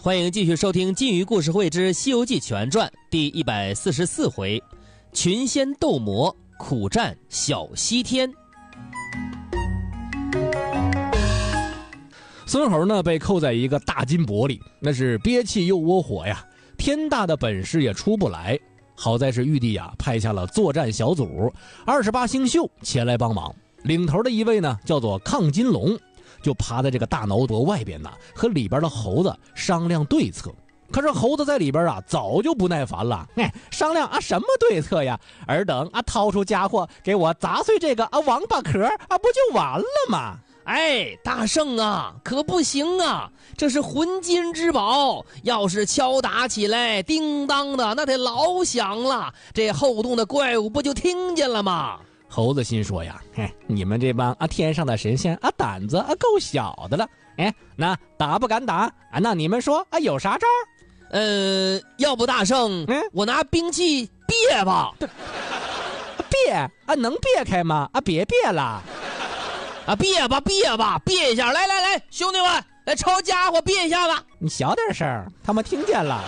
欢迎继续收听《金鱼故事会之西游记全传》第144回，群仙斗魔，苦战小西天。 孙猴呢被扣在一个大金钵里，那是憋气又窝火呀，天大的本事也出不来。好在是玉帝呀派下了作战小组28星宿前来帮忙，领头的一位呢叫做亢金龙，就趴在这个大脑钵外边呢，和里边的猴子商量对策。可是猴子在里边啊早就不耐烦了，商量什么对策呀？尔等掏出家伙给我砸碎这个王八壳不就完了吗？ 大圣啊，可不行啊，这是浑金之宝，要是敲打起来叮当的，那得老响了，这后洞的怪物不就听见了吗？ 猴子心说呀，你们这帮天上的神仙胆子够小的了。那打不敢打那你们说有啥招？ 要不大圣，我拿兵器别吧。 别能别开吗？别了。 别吧，别一下，来，兄弟们，来抄家伙，别一下子。 你小点声，他们听见了。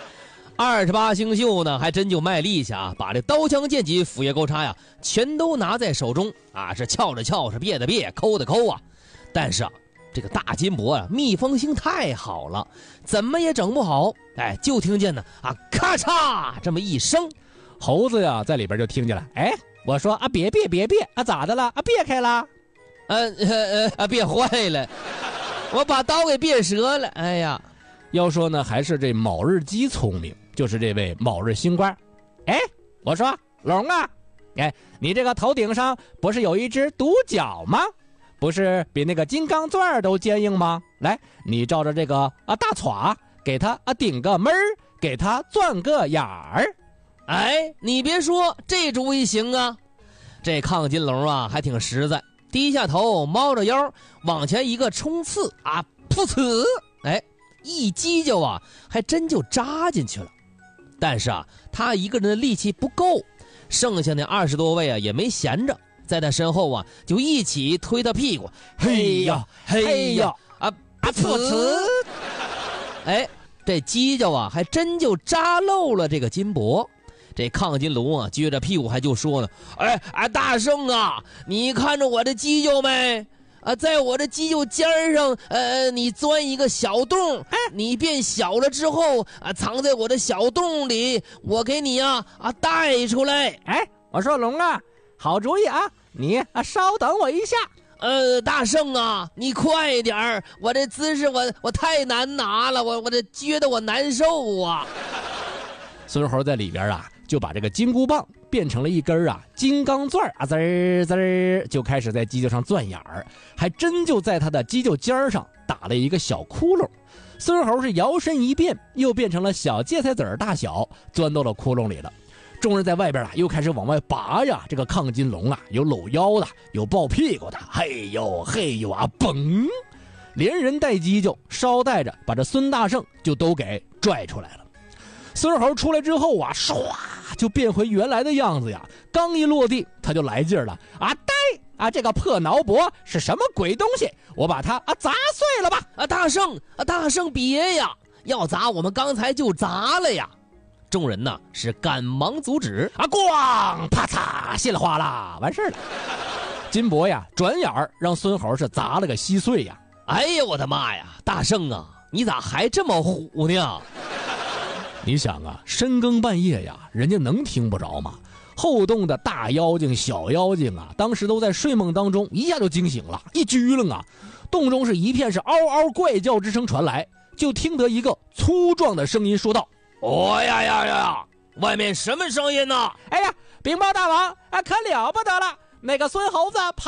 28星宿呢，还真就卖力气把这刀枪剑戟斧钺钩叉呀，全都拿在手中是撬着撬，是别的别，抠的抠但是这个大金钵密封性太好了，怎么也整不好。就听见呢咔嚓这么一声， 猴子呀在里边就听见了。我说别咋的了？别开了。 别坏了，我把刀给别折了。 要说呢，还是这卯日鸡聪明，就是这位卯日星官。我说龙你这个头顶上不是有一只独角吗？不是比那个金刚钻都坚硬吗？来，你照着这个大歘给他顶个门儿，给他钻个眼儿。 你别说，这主意行啊。这亢金龙还挺实在，低下头，猫着腰，往前一个冲刺噗呲，一击就还真就扎进去了。但是他一个人的力气不够，剩下那20多位也没闲着，在他身后就一起推他屁股，嘿呀噗呲，这犄角还真就扎漏了这个金钵。这亢金龙撅着屁股还就说呢，大圣你看着我的犄角没？在我的犄角尖上你钻一个小洞，你变小了之后藏在我的小洞里，我给你带出来。 我说龙好主意你稍等我一下。 大圣你快点儿，我这姿势我太难拿了，我这撅得我难受孙猴在里边就把这个金箍棒变成了一根金刚钻滋儿滋儿，就开始在犄角上钻眼儿，还真就在他的犄角尖上打了一个小窟窿。孙猴是摇身一变，又变成了小芥菜籽大小，钻到了窟窿里了。众人在外边又开始往外拔呀，这个亢金龙有搂腰的，有抱屁股的，嘿呦嘣，连人带犄角捎带着把这孙大圣就都给拽出来了。孙猴出来之后唰就变回原来的样子呀，刚一落地他就来劲儿了这个破脑钵是什么鬼东西，我把它砸碎了吧。 大圣别呀，要砸我们刚才就砸了呀。众人是赶忙阻止咣啪嚓稀里哗啦完事了。金钵转眼让孙猴是砸了个稀碎呀。 我的妈呀，大圣你咋还这么虎呢？ 你想深更半夜人家能听不着吗？后洞的大妖精小妖精当时都在睡梦当中，一下就惊醒了，一拘楞洞中是一片是嗷嗷怪叫之声传来，就听得一个粗壮的声音说道：外面什么声音呢？ 禀报大王可了不得了，那个孙猴子